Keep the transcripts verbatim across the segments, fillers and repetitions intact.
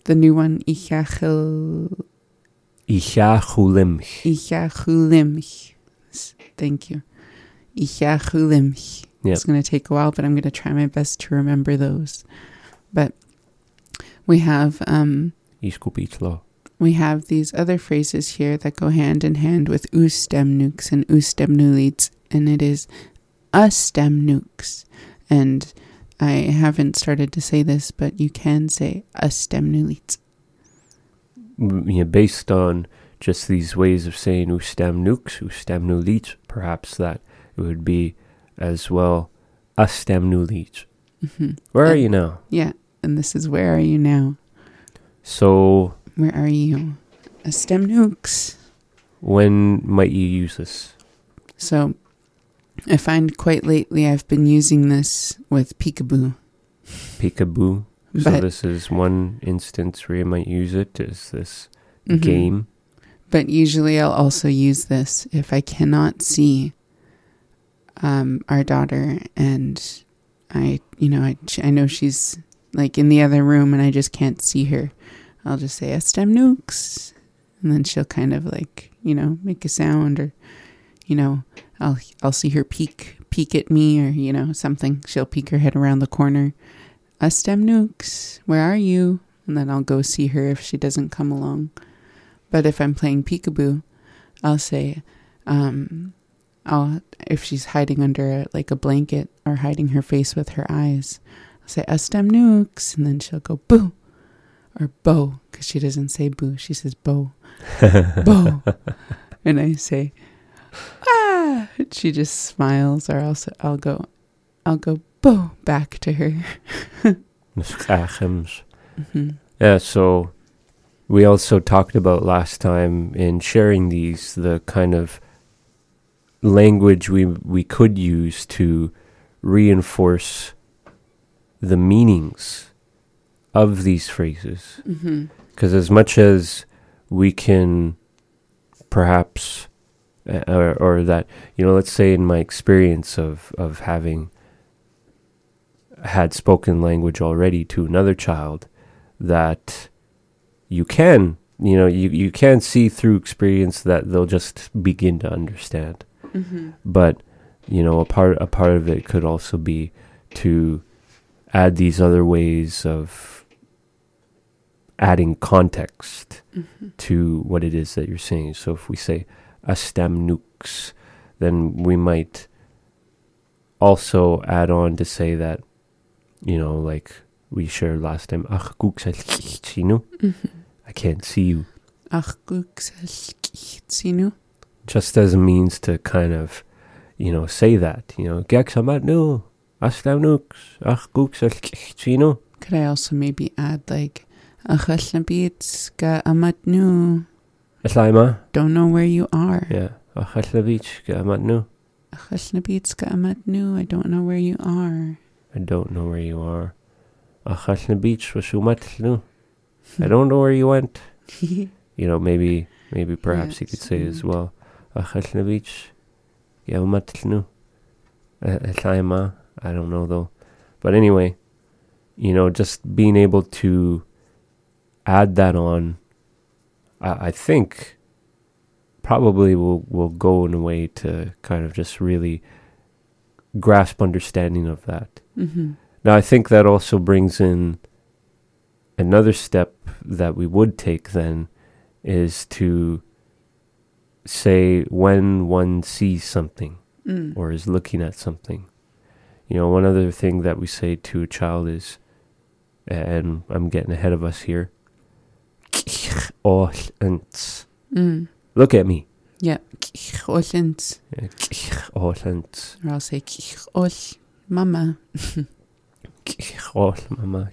the new one, Ichachil... Ichachulimch. Ichachulimch. Thank you. Ichachulimch. Yep. It's going to take a while, but I'm going to try my best to remember those. But we have um, Iskupitlo. we have these other phrases here that go hand in hand with ustemnukes and ustemnulits, and it is ustemnukes. And I haven't started to say this, but you can say ustemnulits. Yeah, based on just these ways of saying ustemnukes, ustemnulits, perhaps that it would be as well ustemnulits. Mm-hmm. Where and, are you now? Yeah, and this is where are you now? So Where are you? Ustemnukes. when might you use this? So I find quite lately I've been using this with peekaboo. Peekaboo. So But- this is one instance where you might use it. Is this Mhm. game? But usually I'll also use this if I cannot see um, our daughter and I, you know, I, I know she's like in the other room and I just can't see her. I'll just say, Ustemnukes. And then she'll kind of like, you know, make a sound or, you know, I'll, I'll see her peek, peek at me or, you know, something. She'll peek her head around the corner. Ustemnukes, where are you? And then I'll go see her if she doesn't come along. But if I'm playing peekaboo, I'll say, um, I'll if she's hiding under a, like a blanket or hiding her face with her eyes, I'll say Ustemnukes, and then she'll go boo or bo because she doesn't say boo, she says bo, bo, and I say ah. She just smiles, or else I'll go, I'll go bo back to her. Mm-hmm. Yeah, so we also talked about last time in sharing these, the kind of language we we could use to reinforce the meanings of these phrases. Mm-hmm. Because as much as we can perhaps, uh, or, or that, you know, let's say in my experience of, of having had spoken language already to another child, that you can, you know, you, you can see through experience that they'll just begin to understand. Mm-hmm. But, you know, a part, a part of it could also be to add these other ways of adding context Mm-hmm. to what it is that you're saying. So if we say Ustemnukes, then we might also add on to say that, you know, like we shared last time, Ach, Mm-hmm. I can't see you. Ach, guksinu. Just as a means to kind of, you know, say that, you know, Geksamatnu, Ustemnukes, Ach, guksinu. Could I also maybe add like Achalnabits ga amatnu? Islaima? Don't know where you are. Yeah. Achalnabich, Gamatnu. Achalnabits ga amatnu. I don't know where you are. I don't know where you are. Achalnabich, Washumatlu. I don't know where you went. You know, maybe, maybe perhaps you could say as well, Achalnabich, Yaumatlu. Islaima. I don't know though. But anyway, you know, just being able to add that on, I, I think probably will, will go in a way to kind of just really grasp understanding of that. Mm-hmm. Now, I think that also brings in another step that we would take then, is to say when one sees something Mm. or is looking at something. You know, one other thing that we say to a child is, and I'm getting ahead of us here, Mm. look at me. Yeah. Olens. Or Or I'll say ol mama. mama.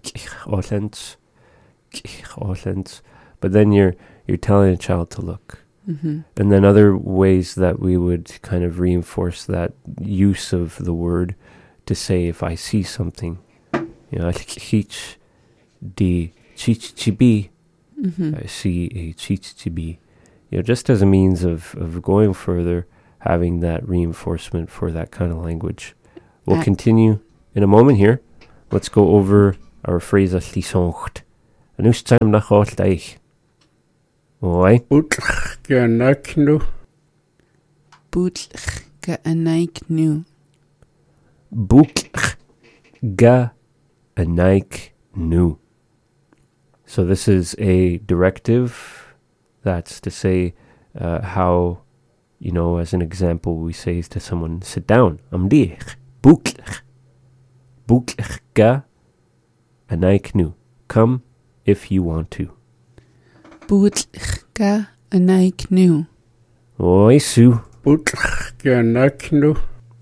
But then you're you're telling a child to look. Mm-hmm. And then other ways that we would kind of reinforce that use of the word to say, if I see something, you know, chich di chichibi, Mm-hmm. I see a chichibi, you know, just as a means of, of going further, having that reinforcement for that kind of language. We'll Uh, continue in a moment here. Let's go over our phrase lisoncht. Anus time nach all daich. Oi. Bútlach ga naknú. Bútlach ga anaik nu. Bútlach ga anaik nu. So this is a directive. That's to say uh, how, you know, as an example, we say to someone, sit down. Amdich. Bútlach. Bútlach ga anaik nu. Come if you want to. Bútlach ga anaik nu. Oi, Sue. Bútlach ga naknú.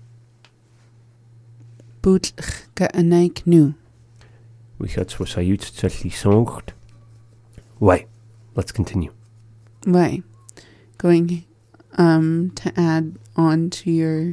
Bútlach ga anaik nu. We got was I used to song. Why? Let's continue. Why? Going um, to add on to your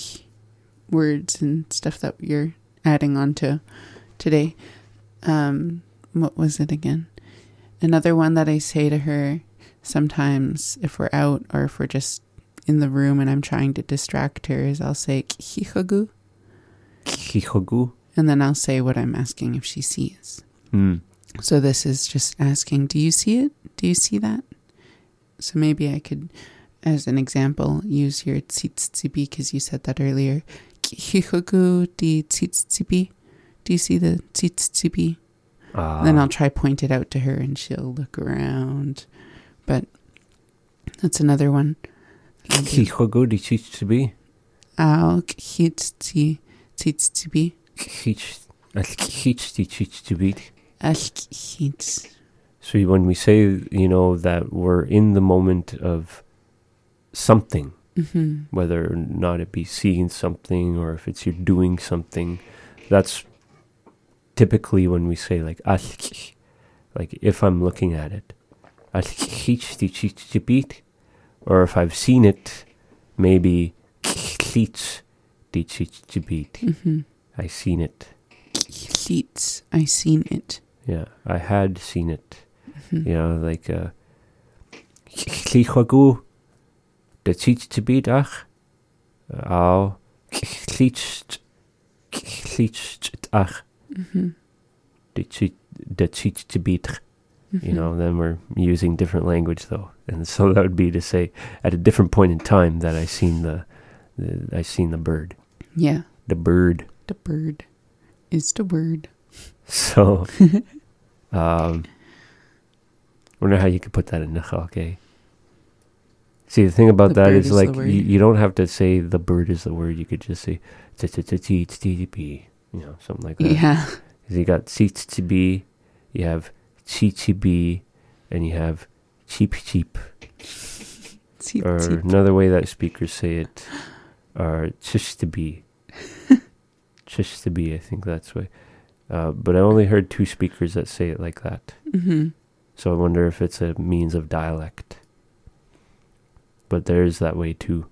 words and stuff that you're adding on to today. Um, what was it again? Another one that I say to her sometimes if we're out or if we're just in the room and I'm trying to distract her is I'll say kihihogu. Kihihogu. And then I'll say what I'm asking if she sees. Mm. So this is just asking, do you see it? Do you see that? So maybe I could, as an example, use your tsitsibi because you said that earlier. Kihihogu di tsitsibi. Do you see the tsitsibi? Uh, Then I'll try point it out to her and she'll look around. But that's another one. Kihihogu di tsitsibi. I'll kitsi tsitsibi. Kich kich di tsitsibi. Alkits. So when we say, you know, that we're in the moment of something, Mm-hmm. whether or not it be seeing something or if it's you're doing something, that's typically when we say like alk, like if I'm looking at it, alkich di tsitsibi, or if I've seen it, maybe kich di tsitsibi. Mm-hmm. I seen it. Klits. I seen it. Yeah, I had seen it. Mm-hmm. You know, like uh Klichwagu de tsitsibiach. Au klitst klitstach. Mm-hmm. De tsitsibiach. You know, then we're using different language though. And so that would be to say at a different point in time that I seen the, the I seen the bird. Yeah. The bird. The bird is the word. So um wonder how you could put that in Nechal, eh? See, the thing about The that bird is, is like, the word. you, you don't have to say the bird is the word. You could just say, t-t-t-t-t-t-b, you know, something like that. Yeah. Because you got t-t-t-b, you have chi-chi-b, and you have cheep-cheep. Seep, Or seep. another way that speakers say it are chish-to-be. Chish-to-be, I think that's way. Uh, but I only heard two speakers that say it like that. Mm-hmm. So I wonder if it's a means of dialect. But there is that way too.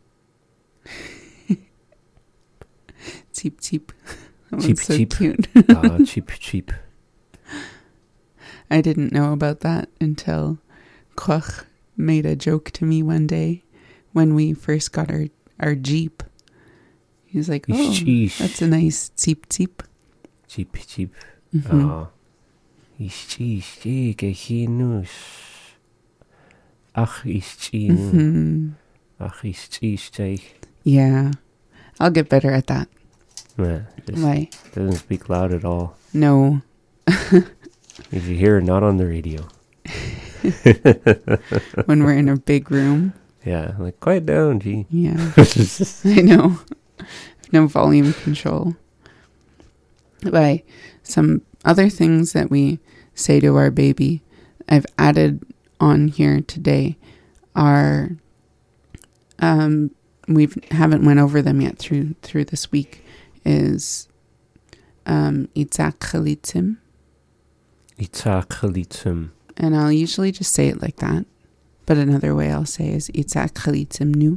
Cheep, cheep. That was Cheep, so cheep. cute. Uh, cheap, cheap. I didn't know about that until Koch made a joke to me one day when we first got our, our Jeep. He was like, oh, Sheesh. that's a nice cheep, cheep. Cheap, cheap. Mm-hmm. Uh, Ischi, gehinus. Ach, ischi. Mm-hmm. Ach, ischi. Yeah. I'll get better at that. Yeah, just Why? doesn't speak loud at all. No. If you hear it, not on the radio. When we're in a big room. Yeah, like, quiet down, gee. Yeah. I know. No volume control. By some other things that we say to our baby, I've added on here today are, um, we haven't went over them yet through through this week, is um, Itzak Chalitzim. Itzak chalitzim. And I'll usually just say it like that. But another way I'll say is Itzak Chalitzim Nu.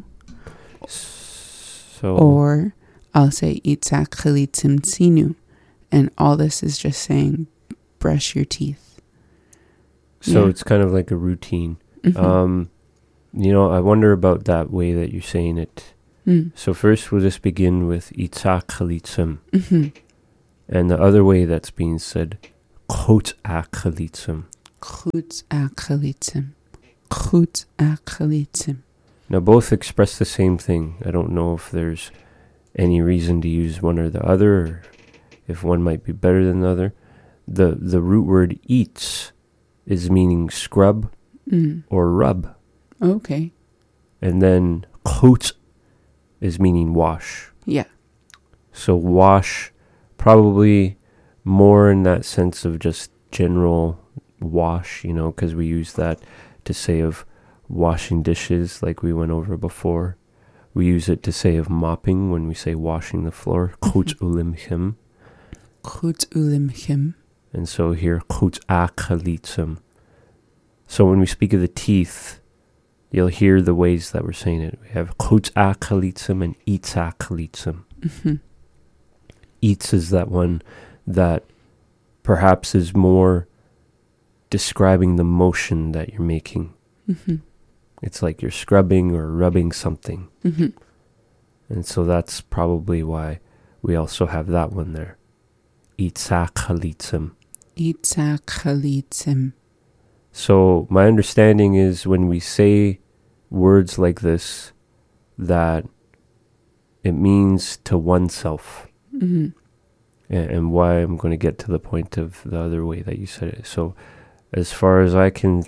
So, Or I'll say Itzak Chalitzim Tsinu. And all this is just saying brush your teeth. so yeah. it's kind of like a routine. Mm-hmm. Um, you know, I wonder about that way that you're saying it. Mm. So first we'll just begin with Itzak chalitzim. Mm-hmm. And the other way that's being said, Chot'ak chalitzim. Goed aangelieten. Goed aangelieten. Now, both express the same thing. I don't know if there's any reason to use one or the other, or if one might be better than the other. The, the root word eats is meaning scrub Mm. or rub. Okay. And then goed is meaning wash. Yeah. So wash, probably more in that sense of just general wash, you know, because we use that to say of washing dishes like we went over before. We use it to say of mopping when we say washing the floor. Goed ulimchim. Goed ulimchim. And so here, goed aangelieten. So when we speak of the teeth, you'll hear the ways that we're saying it. We have goed aangelieten and iets aangelieten. Mm-hmm. Iets is that one that perhaps is more describing the motion that you're making. Mm-hmm. It's like you're scrubbing or rubbing something. Mm-hmm. And so that's probably why we also have that one there. Iets aangelieten. Iets aangelieten. So my understanding is when we say words like this, that it means to oneself. Mm-hmm. And, and why I'm going to get to the point of the other way that you said it. So as far as I can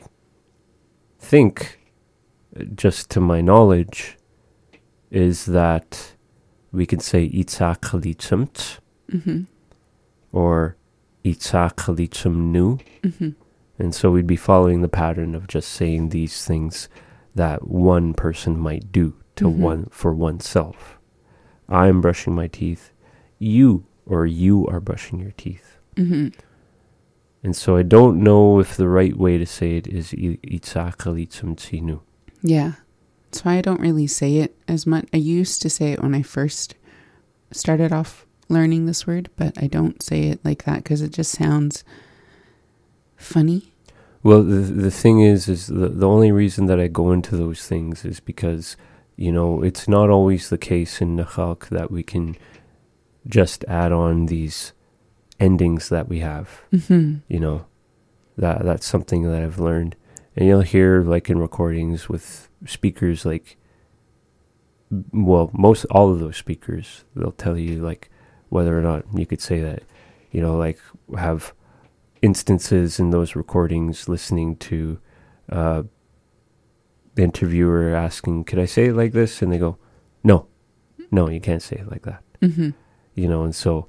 think, just to my knowledge, is that we can say iets aangelieten Mm-hmm. or iets aangelieten nu. Mm-hmm. And so we'd be following the pattern of just saying these things that one person might do to Mm-hmm. one for oneself. I'm brushing my teeth. You or you are brushing your teeth. Mm-hmm. And so I don't know if the right way to say it is iets aangelieten nu. Yeah. That's why I don't really say it as much. I used to say it when I first started off learning this word, but I don't say it like that because it just sounds funny. Well, the the thing is, is the, the only reason that I go into those things is because, you know, it's not always the case in Nachalk that we can just add on these endings that we have. Mm-hmm. You know, that that's something that I've learned. And you'll hear, like, in recordings with speakers, like, well, most, all of those speakers, they'll tell you, like, whether or not you could say that, you know, like, have instances in those recordings listening to uh, the interviewer asking, could I say it like this? And they go, no, no, you can't say it like that. Mm-hmm. You know, and so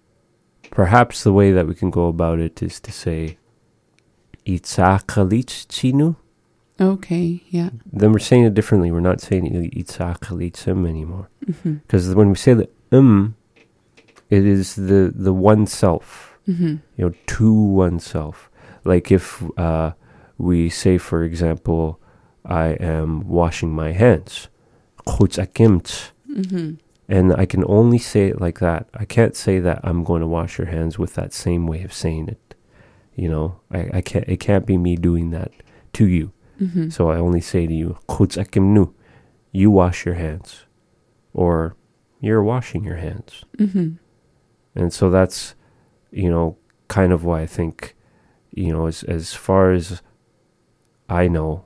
perhaps the way that we can go about it is to say, iets aangelieten. Okay, yeah. Then we're saying it differently. We're not saying iets aangelieten anymore. Mm-hmm. Because when we say the um, it is the, the oneself, Mm-hmm. you know, to oneself. Like if uh, we say, for example, I am washing my hands. Goed akimt. Mm-hmm. And I can only say it like that. I can't say that I'm going to wash your hands with that same way of saying it. You know, I, I can't. It can't be me doing that to you. Mm-hmm. So I only say to you, goed akim nu. You wash your hands, or you're washing your hands. Mm-hmm. And so that's, you know, kind of why I think, you know, as as far as I know,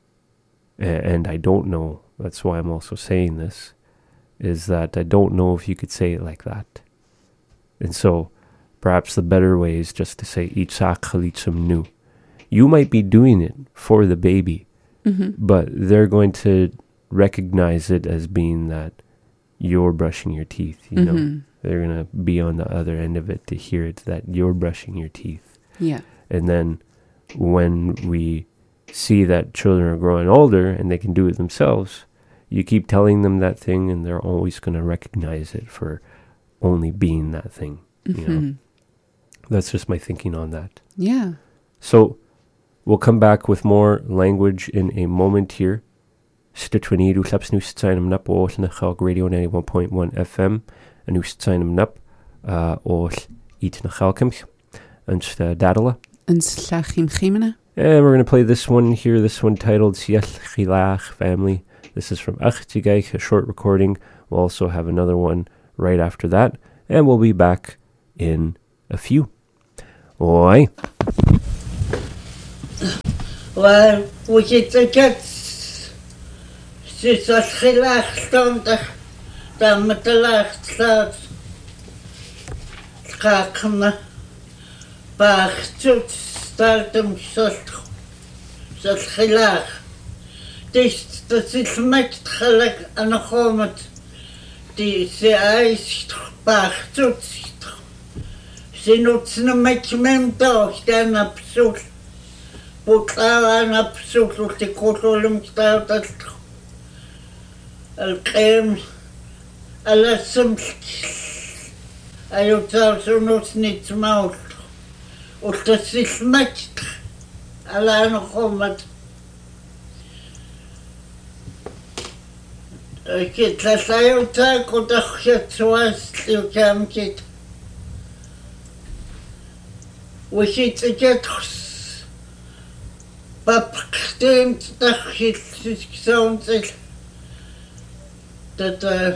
and, and I don't know. That's why I'm also saying this. Is that I don't know if you could say it like that. And so perhaps the better way is just to say iets aangelieten nu. You might be doing it for the baby, Mm-hmm. but they're going to recognize it as being that you're brushing your teeth, you know. Mm-hmm. They're going to be on the other end of it to hear it that you're brushing your teeth. Yeah. And then when we see that children are growing older and they can do it themselves, you keep telling them that thing and they're always going to recognize it for only being that thing. Mm-hmm. You know, that's just my thinking on that. Yeah. So we'll come back with more language in a moment here. Stitwini du slaps nu stsainam nap o Nachalk Radio ninety-one point one F M and nu stsainam nap o eat Nachalkim and dadala. And slachim chimena. And we're going to play this one here, this one titled Siach Chilach Family. This is from Achtigaich, a short recording. We'll also have another one right after that. And we'll be back in a few. Oi. Wel, wyt ti get sydd all chi lachton dam y lacht llad llach yma bach tŵt start ymsol sydd chi lach dyst dy sydd mect chaleg yn y chomod di sy eis bach tŵt sy'n wt yn y mec mewn doch gan abswll bwtla yn abswll wrth i cwrl ym stawd القيم على سمك أيو تارسو نوسني تماوت وتسيس مكت على نخومت كيت لسايو تاكو دخشت سواستيو كام كيت وشيت اجت بابقتين تدخشت سيسكسون سيل dat uh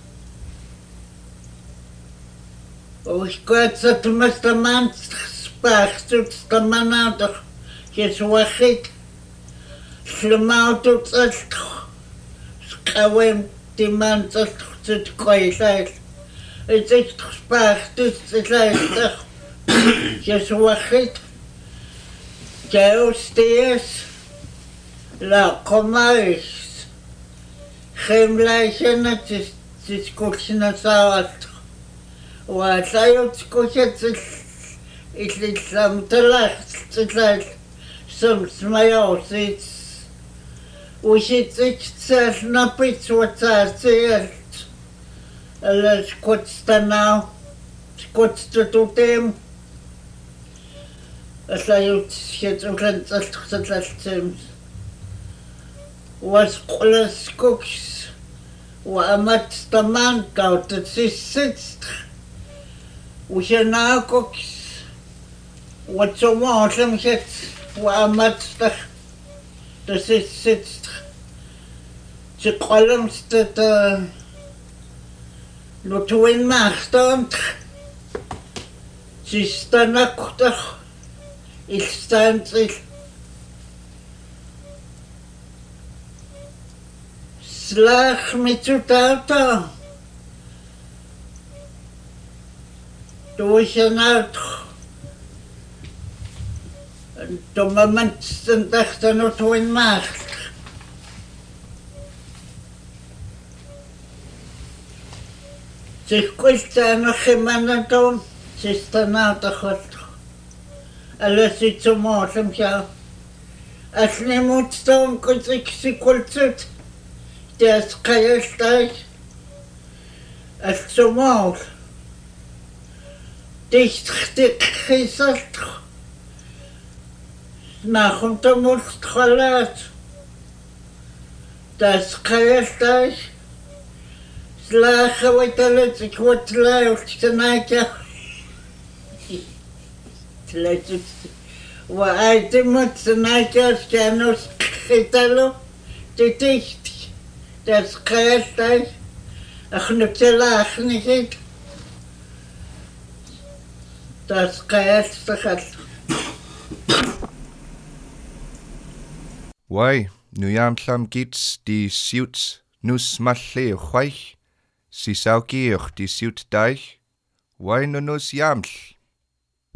os quatro mas taman spacht taman doch jes wachit slemaut tot skawem timan tot tot koisait het is spacht dit leicht jes wachit jaustes la comais Chemleichen is is kuchna saat. Wa sayot kuchet is lit sam telach tslach sam smayo sit. Ushit tsel napit watsat. Ala skot stanau. Skot tutem. Asayot shet uklan tsaltsatsatsem. Was alles cooks. وأمت طمان كاوت تسيست وشنا كوكس وتسمع شمشت وأمت تخ تسيست تقلم ست لطوين ماختانت تستنكتخ إستانتل Slag met zo'n auto. Doe je nou toch. En op het moment dacht ik nog hoe in macht. Zich kwist er nog geen mannen doen. Ze is dan auto goed. Alles is zo mooi om jou. Als je niet moet staan, kun je zich goed zitten. Das Kreisdeich als zum Maul. Dicht geselt nach und der Mustchalat. Das Kreisdeich Slache weiter sich wat läuft tonight. Let's wa aitemot tonight scanos kitalo dicht. Das Kreisdeich, ach nicht zu lachen nicht. Das Kreisdeich. Wai, nu jam lam gits die siut nus malle chwaich, si saugier die siut deich, wai nu nus jaml.